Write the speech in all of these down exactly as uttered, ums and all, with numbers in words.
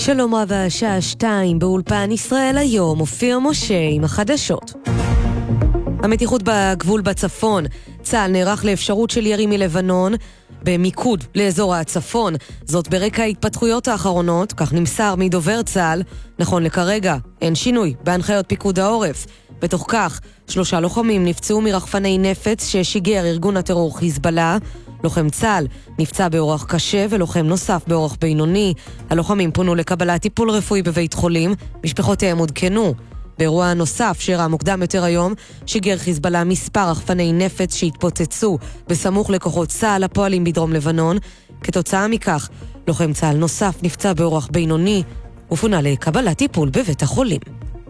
שלום רב, השעה שתיים באולפן ישראל היום, אופיר משה עם החדשות. המתיחות בגבול בצפון, צה"ל נערך לאפשרות של ירי מלבנון במיקוד לאזור הצפון, זאת ברקע ההתפתחויות האחרונות, כך נמסר מדובר צה"ל. נכון לכרגע, אין שינוי בהנחיות פיקוד העורף. בתוך כך, שלושה לוחמים נפצעו מרחפני נפץ ששיגר ארגון הטרור חיזבאללה. לוחם צה"ל נפצע באורח קשה ולוחם נוסף באורח בינוני. הלוחמים פונו לקבלת טיפול רפואי בבית חולים, משפחותיהם עודכנו. באירוע נוסף שאירע מוקדם יותר היום, שיגר חיזבאללה מספר רחפני נפץ שהתפוצצו בסמוך לכוחות צה"ל הפועלים בדרום לבנון. כתוצאה מכך, לוחם צה"ל נוסף נפצע באורח בינוני ופונה לקבלת טיפול בבית החולים.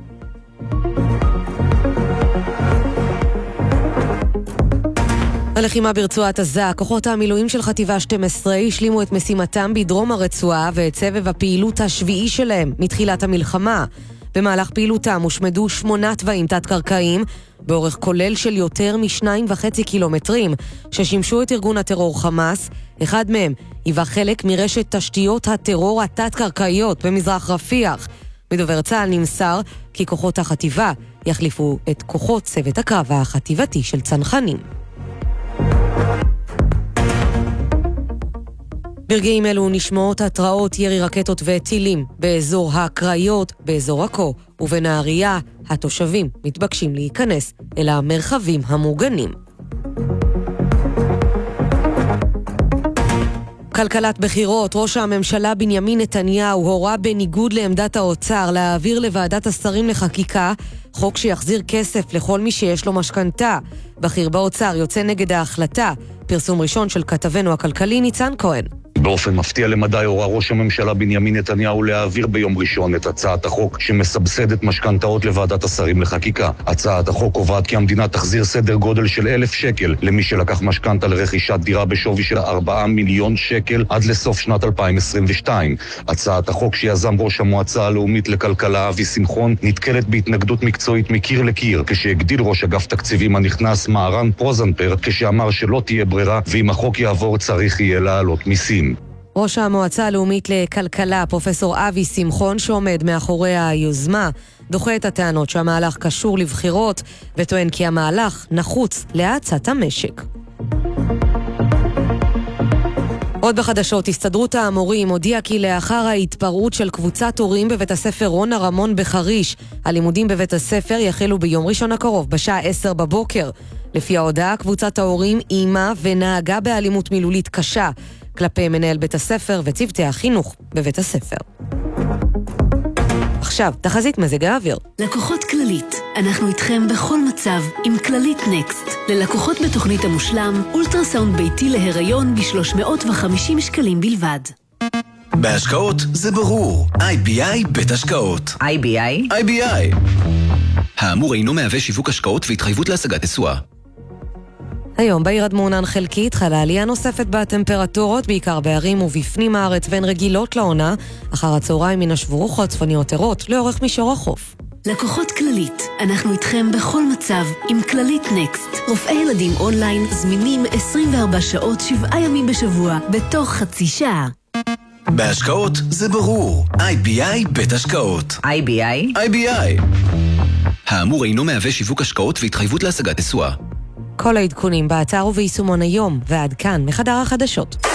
הלחימה ברצועת עזה, כוחות המילואים של חטיבה שתים עשרה השלימו את משימתם בדרום הרצועה ואת סבב הפעילות השביעי שלהם מתחילת המלחמה. במהלך פעילותם הושמדו שמונה תוואים תת-קרקעיים באורך כולל של יותר משניים וחצי קילומטרים ששימשו את ארגון הטרור חמאס. אחד מהם היווה חלק מרשת תשתיות הטרור התת-קרקעיות במזרח רפיח. מדובר צה"ל נמסר כי כוחות החטיבה יחליפו את כוחות צוות הקרב החטיבתי של צנחנים. ברגעים אלו נשמעות התראות ירי רקטות וטילים באזור הקריות, באזור עכו ובנהריה. התושבים מתבקשים להיכנס אל המרחבים המוגנים. כלכלת בחירות, ראש הממשלה בנימין נתניהו הורה בניגוד לעמדת האוצר להעביר לוועדת השרים לחקיקה חוק שיחזיר כסף לכל מי שיש לו משכנתה. בכיר באוצר יוצא נגד ההחלטה. פרסום ראשון של כתבנו הכלכלי ניצן כהן. באופן מפתיע למדי הורה ראש הממשלה בנימין נתניהו להעביר ביום ראשון את הצעת החוק שמסבסדת משכנתאות לוועדת השרים לחקיקה. הצעת החוק קובעת כי המדינה תחזיר סדר גודל של אלף שקל למי שלקח משכנתה לרכישת דירה בשווי של ארבעה מיליון שקל עד לסוף שנת אלפיים עשרים ושתיים. הצעת החוק שיזם ראש המועצה הלאומית לכלכלה אבי שמחון נתקלת בהתנגדות מקצועית מקיר לקיר, כשהגדיל ראש אגף תקציבים הנכנס מהרן פרוזנטר כשאמר שלא תהיה ברירה ואם החוק יעבור צריך יהיה לעלות מיסים. ראש המועצה הלאומית לכלכלה, פרופסור אבי שמחון, שעומד מאחורי היוזמה, דוחה את הטענות שהמהלך קשור לבחירות, וטוען כי המהלך נחוץ להאצת המשק. עוד בחדשות, הסתדרות המורים הודיעה כי לאחר ההתפרעות של קבוצת הורים בבית הספר רונה רמון בחריש, הלימודים בבית הספר יחלו ביום ראשון הקרוב בשעה עשר בבוקר. לפי ההודעה, קבוצת ההורים אימה ונהגה באלימות מילולית קשה כלפי מנהל בית הספר וצוותי החינוך בבית הספר. עכשיו, תחזית מזג האוויר. לקוחות כללית, אנחנו איתכם בכל מצב עם כללית נקסט. ללקוחות בתוכנית המושלם, אולטרסאונד ביתי להיריון ב-שלוש מאות וחמישים שקלים בלבד. בהשקעות זה ברור. איי בי איי בית השקעות. איי בי איי? איי בי איי. האמור אינו מהווה שיווק השקעות והתחייבות להשגת תשואה. היום בעיר עד מעונן חלקית חלה עלייה נוספת בטמפרטורות, בעיקר בערים ובפנים הארץ והן רגילות לעונה. אחר הצהריים ינשבו רוחות צפוניות ערות לאורך מישור החוף. לקוחות כללית, אנחנו איתכם בכל מצב עם כללית נקסט. רופאי ילדים אונליין זמינים עשרים וארבע שעות שבעה ימים בשבוע בתוך חצי שעה. בהשקעות זה ברור. איי בי איי בית השקעות. איי בי איי? איי בי איי. האמור אינו מהווה שיווק השקעות והתחייבות להשגת תשואה. כל העדכונים באתר וביישומון היום, ועד כאן מחדר החדשות.